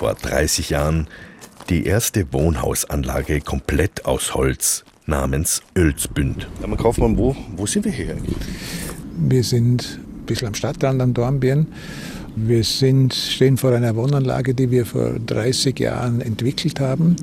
vor 30 Jahren die erste Wohnhausanlage komplett aus Holz namens Oelsbund. Hermann Kaufmann, wo sind wir hier eigentlich? Wir sind ein bisschen am Stadtrand am Dornbirn. Wir stehen vor einer Wohnanlage, die wir vor 30 Jahren entwickelt haben.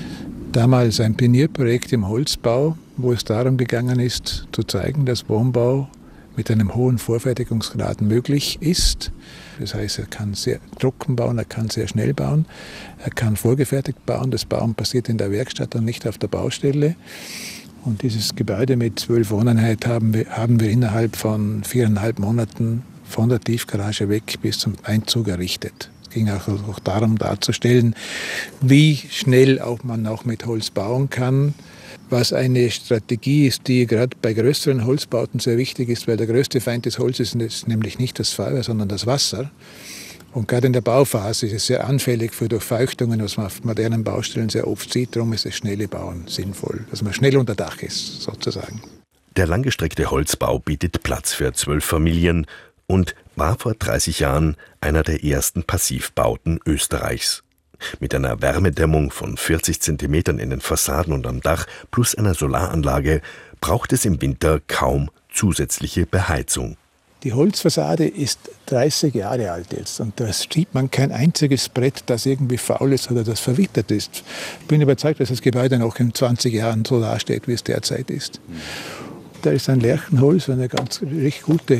Damals ein Pionierprojekt im Holzbau, wo es darum gegangen ist, zu zeigen, dass Wohnbau mit einem hohen Vorfertigungsgrad möglich ist. Das heißt, er kann sehr trocken bauen, er kann sehr schnell bauen, er kann vorgefertigt bauen. Das Bauen passiert in der Werkstatt und nicht auf der Baustelle. Und dieses Gebäude mit 12 Wohneinheiten haben wir innerhalb von 4,5 Monaten von der Tiefgarage weg bis zum Einzug errichtet. Es ging auch darum darzustellen, wie schnell man auch mit Holz bauen kann. Was eine Strategie ist, die gerade bei größeren Holzbauten sehr wichtig ist, weil der größte Feind des Holzes ist nämlich nicht das Feuer, sondern das Wasser. Und gerade in der Bauphase ist es sehr anfällig für Durchfeuchtungen, was man auf modernen Baustellen sehr oft sieht. Darum ist das schnelle Bauen sinnvoll, dass man schnell unter Dach ist, sozusagen. Der langgestreckte Holzbau bietet Platz für 12 Familien und war vor 30 Jahren einer der ersten Passivbauten Österreichs. Mit einer Wärmedämmung von 40 Zentimetern in den Fassaden und am Dach plus einer Solaranlage braucht es im Winter kaum zusätzliche Beheizung. Die Holzfassade ist 30 Jahre alt jetzt und da sieht man kein einziges Brett, das irgendwie faul ist oder das verwittert ist. Ich bin überzeugt, dass das Gebäude noch in 20 Jahren so dasteht, wie es derzeit ist. Da ist ein Lärchenholz, eine recht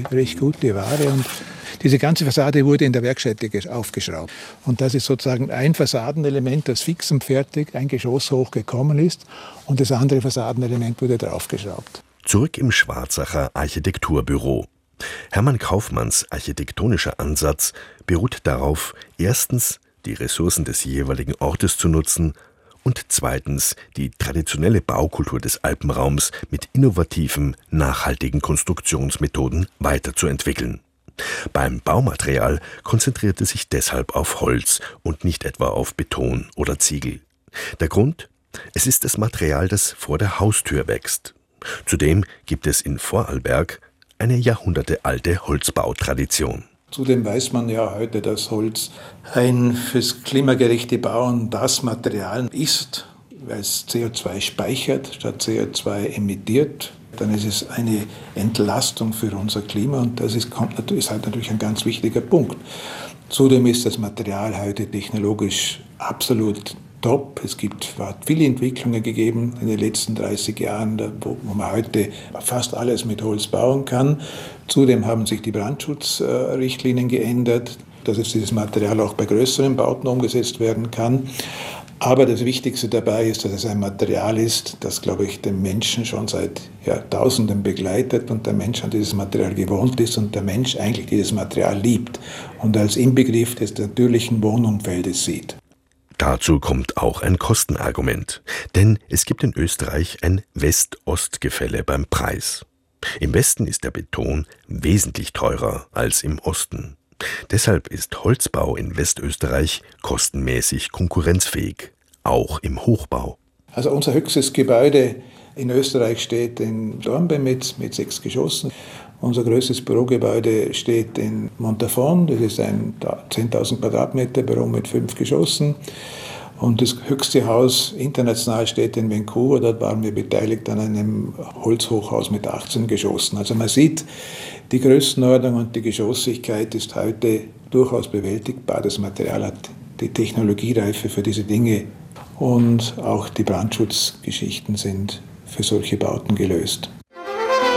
gute Ware und diese ganze Fassade wurde in der Werkstätte aufgeschraubt. Und das ist sozusagen ein Fassadenelement, das fix und fertig ein Geschoss hoch gekommen ist und das andere Fassadenelement wurde draufgeschraubt. Zurück im Schwarzacher Architekturbüro. Hermann Kaufmanns architektonischer Ansatz beruht darauf, erstens die Ressourcen des jeweiligen Ortes zu nutzen und zweitens die traditionelle Baukultur des Alpenraums mit innovativen, nachhaltigen Konstruktionsmethoden weiterzuentwickeln. Beim Baumaterial konzentriert es sich deshalb auf Holz und nicht etwa auf Beton oder Ziegel. Der Grund? Es ist das Material, das vor der Haustür wächst. Zudem gibt es in Vorarlberg eine jahrhundertealte Holzbautradition. Zudem weiß man ja heute, dass Holz ein fürs klimagerechte Bauen das Material ist, weil es CO2 speichert statt CO2 emittiert. Dann ist es eine Entlastung für unser Klima und das ist halt natürlich ein ganz wichtiger Punkt. Zudem ist das Material heute technologisch absolut top. Es hat viele Entwicklungen gegeben in den letzten 30 Jahren, wo man heute fast alles mit Holz bauen kann. Zudem haben sich die Brandschutzrichtlinien geändert, dass dieses Material auch bei größeren Bauten umgesetzt werden kann. Aber das Wichtigste dabei ist, dass es ein Material ist, das, glaube ich, den Menschen schon seit Jahrtausenden begleitet und der Mensch an dieses Material gewohnt ist und der Mensch eigentlich dieses Material liebt und als Inbegriff des natürlichen Wohnumfeldes sieht. Dazu kommt auch ein Kostenargument, denn es gibt in Österreich ein West-Ost-Gefälle beim Preis. Im Westen ist der Beton wesentlich teurer als im Osten. Deshalb ist Holzbau in Westösterreich kostenmäßig konkurrenzfähig, auch im Hochbau. Also unser höchstes Gebäude in Österreich steht in Dornbirn mit 6 Geschossen. Unser größtes Bürogebäude steht in Montafon, das ist ein 10.000 Quadratmeter Büro mit 5 Geschossen. Und das höchste Haus international steht in Vancouver, dort waren wir beteiligt an einem Holzhochhaus mit 18 Geschossen. Also man sieht, die Größenordnung und die Geschossigkeit ist heute durchaus bewältigbar. Das Material hat die Technologiereife für diese Dinge und auch die Brandschutzgeschichten sind für solche Bauten gelöst.